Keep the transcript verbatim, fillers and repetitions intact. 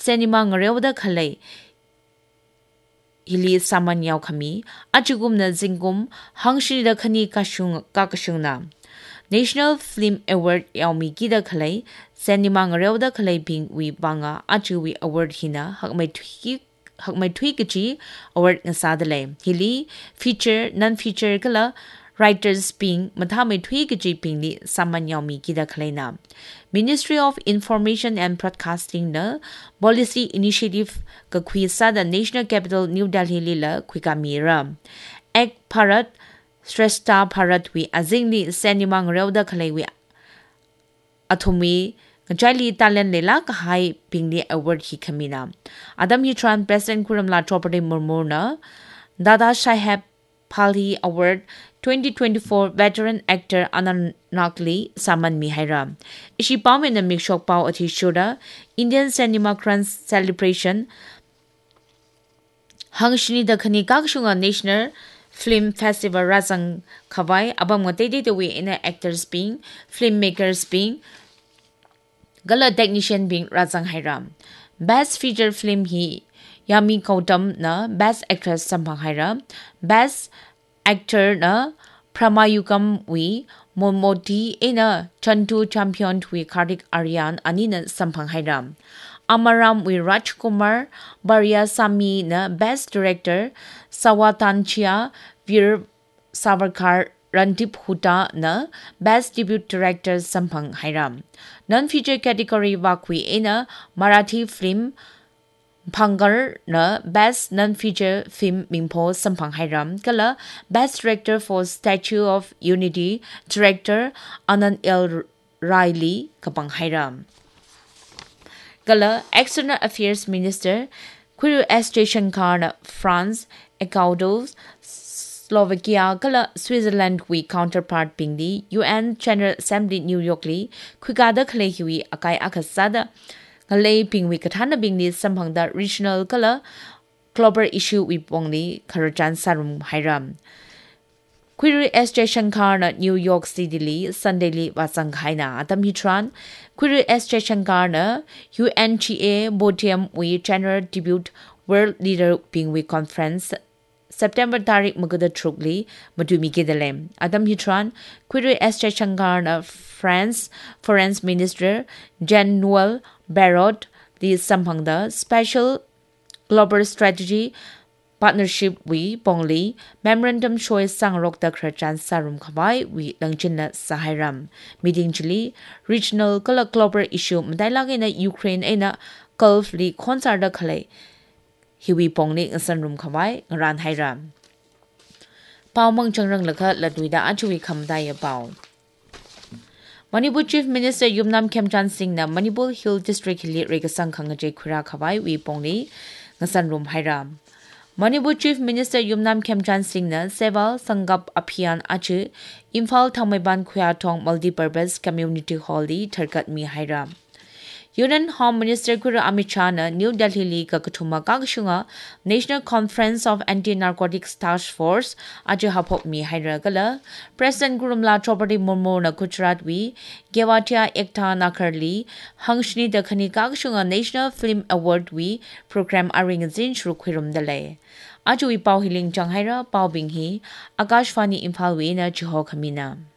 cinema ngarewda khalai hili saman yaw khami achugum na jingum hangshi da khani kashung kakashung na National Film Award yaumi gida khalai cinema ngarewda khalai bing wi banga achu wi award hina hakmai thiki hakmai thui kichi award ngasadale hili feature non feature kala writers being mathame thui kichi ping li saman yaumi gida khlaina Ministry of Information and Broadcasting na policy initiative ka khwi sada National Capital New Delhi lila khwika mira ek Bharat Shrestha Bharat wi azingli cinema ngarewda khalai wi athumi Kajali talent lela kahai pingli award hi khamina Adam Hitran President Kuramla Chopade Murmurna Dada Saheb Phalhi Award twenty twenty-four Veteran Actor Anand Nakli Saman Mihaira Ishi Pam in the Mikshok Pau Ati Shoda Indian Cinema Crunch Celebration Hangshini the Khani Kakshunga National Film Festival Razang Kawai Abam Ngate the way in the actors being filmmakers being Gala technician being Razang Hairam. Best feature film he Yami Kautam na Best Actress Sampang Hairam. Best Actor na Pramayukam we Momoti ina Chantu Champion we Kartik Aryan Anina Sampang Hairam. Amaram we Rajkumar Barya Sami na Best Director Sawatanchia Vir Savarkar Rantip Huta na Best Debut Director Sampang Hairam. Non-feature category wakwi ina Marathi film Bhangar na Best Non-feature film Mingpo Sampang Hairam kala Best Director for Statue of Unity Director Anand L. Riley Kapang Hairam. Kala External Affairs Minister Kuru S. Jaishankar na France Ecuador Slovakia kala Switzerland we counterpart being the U N General Assembly New York li kwikada khle hiwi akai akasada kale ping we kathana being the samphang da regional kala global issue we pongli kharachan sarum hairam Query S. Jaishankar na New York City li Sunday li wasang khaina atam hitran Query S. Jaishankar na U N G A Podium we General Debut World Leader being we conference September Tarik Magada Trugli Madumi Gidalem Adam Hitran Query S. Jaishankar na France Foreign Minister Jean Noel Barrot the Samphangda Special Global Strategy Partnership we Pongli Memorandum Choice Sangrok da Krachan Sarum Kawai we Langjina Sahiram Meeting Chili Regional Kala Global Issue Mdailagina Ukraine ena Gulf Li Konsarda Kale Hiwi Pongli Sanrum Kawai Ran Hairam Pau Mang Changrang Laka Ladwida Achuwi Kamdaya Pau Manipur Chief Minister Yumnam Khemchan Singh na Manipur Hill District Hili Regasang Khangaje Khura Kawai we Pongli Sanrum Hairam Manipur Chief Minister Yumnam Khemchan Singh na Seval Sangap Aphian Achu Imphal Thangmaiban Khuyatong Multipurpose Community Hall di Tharkat Mi Hairam Union Home Minister Guru Amit Shah na New Delhi li ka kathuma kakshunga National Conference of Anti-Narcotics Task Force aje hapok mi hairagala President Gurumla Chopati Murmu na Gujarat wi Gewatia Ekta Nakarli Hangshni da khani kakshunga National Film Award wi program aring zin shru khwirum dale aju wi pau hiling changhaira pau binghi Akashvani Imphal wi na jiho khamina